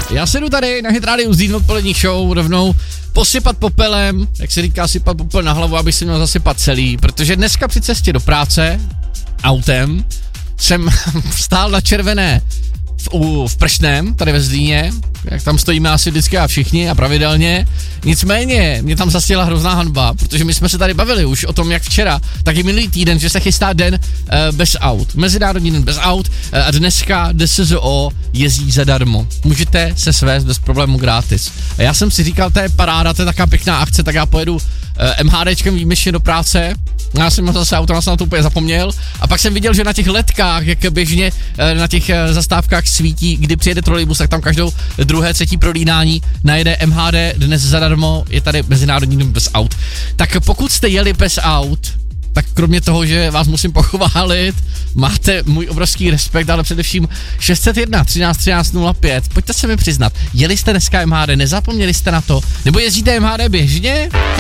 Já se jdu tady na Hit Radio z odpolední show rovnou posypat popelem, jak se říká, sypat popel na hlavu, aby si měl zasypat celý, protože dneska při cestě do práce autem jsem stál na červené v Pršném, tady ve Zlíně, jak tam stojíme asi vždycky a všichni a pravidelně. Nicméně, mě tam zastěla hrozná hanba, protože my jsme se tady bavili už o tom, jak včera, tak i minulý týden, že se chystá den bez aut. Mezinárodní den bez aut a dneska DSZO jezdí zadarmo. Můžete se svést bez problému gratis. A já jsem si říkal, to je paráda, to je taková pěkná akce, tak já pojedu MHDčkem výjimečně do práce. Já jsem zase auto, jsem na to úplně zapomněl. A pak jsem viděl, že na těch letkách, jak běžně na těch zastávkách svítí, kdy přijede trolejbus, tak tam každou druhé, třetí prolínání najede MHD dnes zadarmo, je tady Mezinárodní den bez aut. Tak pokud jste jeli bez aut, tak kromě toho, že vás musím pochválit, máte můj obrovský respekt, ale především 601 13 13 05. Pojďte se mi přiznat, jeli jste dneska MHD, nezapomněli jste na to? Nebo jezdíte MHD běžně?